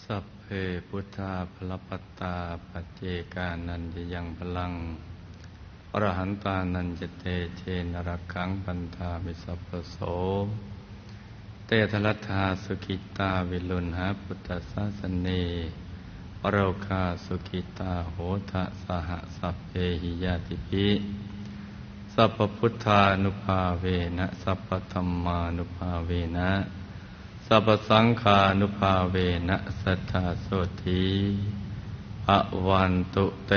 สัพเพพุทธาภลปัตตาปัจเจกานันจะยังพลังอรหันตานันจะเตเชนรักขังปันธามิสัพพโสเตทลัทธาสุขิตาวิลุณหาพุทธศาสเนอโรคาสุขิตาโหทะสหสัพเพหิยาติภิสัพพพุทธานุภาเวนะสัพพธัมมานุภาเวนะสัพพสังฆานุภาเวนะสัทธาโสธีภวันตุเต